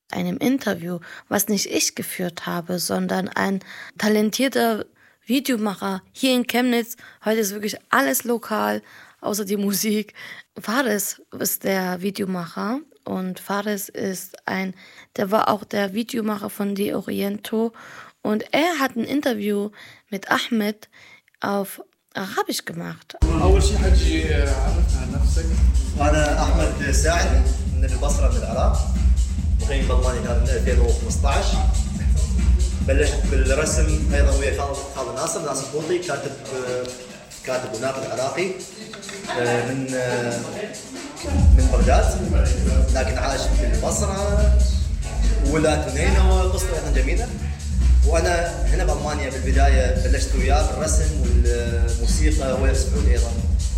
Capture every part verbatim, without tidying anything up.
einem Interview, was nicht ich geführt habe, sondern ein talentierter Videomacher hier in Chemnitz. Heute ist wirklich alles lokal, außer die Musik. Fares ist der Videomacher und Fares ist ein, der war auch der Videomacher von De Oriento und er hat ein Interview mit Ahmed auf Arabisch gemacht. أول شيء حجي عرفنا عن نفسك. أنا أحمد ساعد من البصرة من العراق. مقيم بألمانيا كان من ألفين وخمسطعش. بلشت بالرسم أيضا ويا خالد ناصر ناصر بوطي كاتب كاتب وناقد عراقي من من بغداد لكن عاش في البصرة ولاة نينوى قصته أيضا جميلة. وأنا هنا بألمانيا بالبداية بلشت وياه بالرسم والموسيقى ويا سعود أيضا.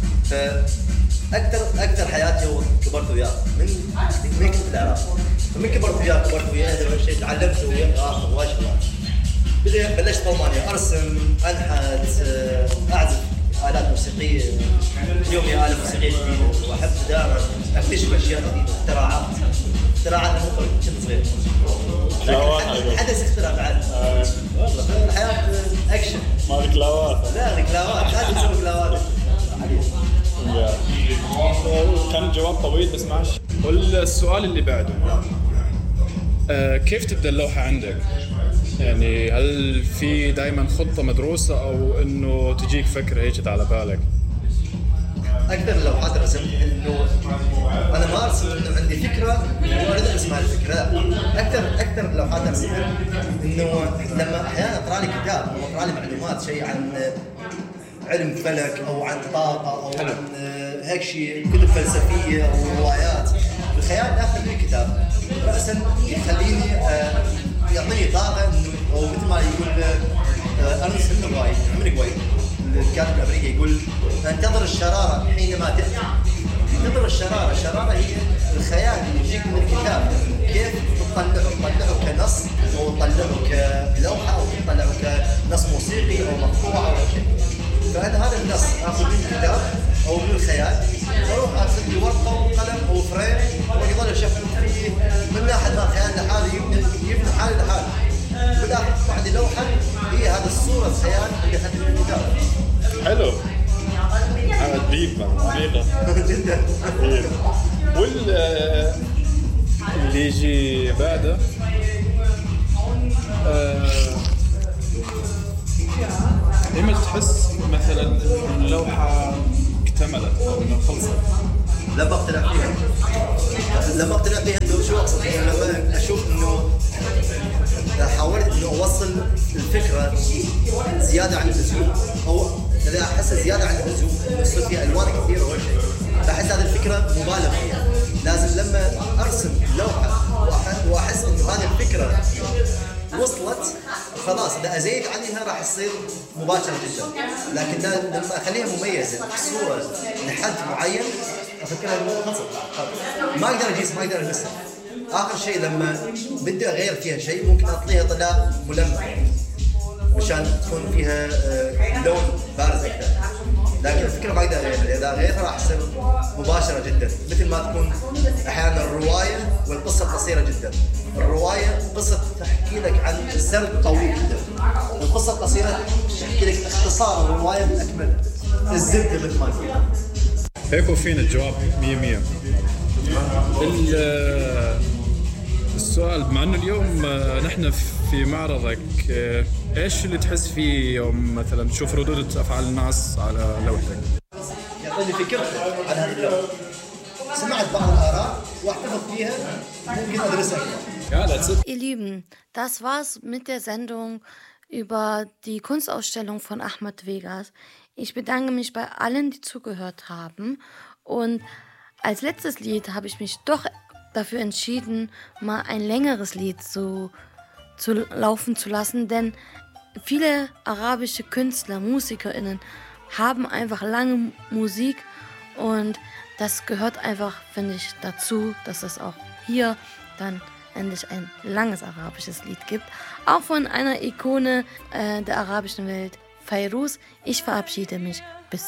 فأكثر أكثر حياتي وكبرت وياه من من كنت بالعراق. فمن كبرت وياه كبرت وياه هذا الشيء تعلمت وياه آخر واجد. بدأ بلشت بألمانيا أرسم أنحت أعزف آلات موسيقية. اليوم آلة موسيقية جديدة وأحب دائما أكتشف أشياء جديدة اختراعات اختراعات مو كنت صغير. لكن حدث اختراع بعد. والله الحياة أكشن. ما ركلاوات. لا ركلاوات لازم تسوي ركلاوات. كان الجواب طويل بس ماشي. والسؤال اللي بعده أه كيف تبدأ اللوحة عندك؟ يعني هل في دائما خطة مدروسة أو إنه تجيك فكرة هيك على بالك؟ أكثر اللوحات رسمت إنه أنا ما أرسم إنه عندي فكرة وأريد أرسم هالفكرة. أكثر أكثر اللوحات رسمتها إنه لما أحيانا أقرأ لي كتاب أو أقرأ لي معلومات شيء عن علم فلك أو عن طاقة أو عن هيك شيء كتب فلسفية أو روايات الخيال داخل الكتاب رأسا يخليني يعطيني طاقة إنه أو مثل ما يقول أرنست هيمنغواي هيمنغواي الكاتب الأمريكي يقول انتظر الشرارة حينما تأتي. انتظر الشرارة، الشرارة هي الخيال اللي يجيك من الكتاب كيف تطلعه تطلعه كنص أو تطلعه كلوحة أو تطلعه كنص موسيقي أو مقطوعة أو شيء. فأنا هذا النص آخذ من الكتاب أو من الخيال أروح أخذ لي ورقة وقلم أو فريم ويظل أشوف فيه من ناحية ما الخيال لحاله يبني يبني حاله لحاله. بالآخر بعد لوحة هي هذه الصورة الخيال اللي أخذت من الكتاب. حلو. عمل ديب عميقة. جدا. وال اللي يجي بعده إيمتى تحس مثلا اللوحة اكتملت أو إنها خلصت؟ لما اقتنع فيها. لما اقتنع فيها إنه شو أقصد؟ لما أشوف إنه حاولت إنه أوصل الفكرة زيادة عن اللزوم أو إذا أحس زيادة عن اللزوم يصير فيها ألوان كثيرة أو شيء. بحس هذه الفكرة مبالغ فيها. لازم لما أرسم لوحة وأحس إنه هذه الفكرة وصلت خلاص إذا أزيد عليها راح تصير مباشرة جدا. لكن لما أخليها مميزة بصورة لحد معين أفكرها إنه خلصت. ما أقدر أجيس ما أقدر أنسى. آخر شيء لما بدي أغير فيها شيء ممكن أعطيها طلاء ملمع مشان تكون فيها لون بارز أكثر. لكن الفكرة ما أقدر أغيرها. إذا أغيرها راح تصير مباشرة جدا مثل ما تكون أحيانا الرواية والقصة قصيرة جدا. الرواية قصة تحكي لك عن سرد طويل جدا. القصة القصيرة تحكي لك اختصار الرواية أكمل الزبدة مثل ما تقول. هيك وفينا الجواب مية مية. السؤال مع إنه اليوم نحن في معرضك إيش اللي تحس فيه يوم مثلا تشوف ردود أفعال الناس على لوحتك؟ يعطيني فكرة عن هذه اللوحة. سمعت بعض الآراء واحتفظ فيها ممكن أدرسها. Ja, that's it. Ihr Lieben, das war's mit der Sendung über die Kunstausstellung von Ahmed Vegas. Ich bedanke mich bei allen, die zugehört haben. Und als letztes Lied habe ich mich doch dafür entschieden, mal ein längeres Lied zu, zu laufen zu lassen, denn viele arabische Künstler, MusikerInnen haben einfach lange Musik und das gehört einfach, finde ich, dazu, dass es auch hier dann endlich ein langes arabisches Lied gibt. Auch von einer Ikone äh, der arabischen Welt, Fairuz. Ich verabschiede mich.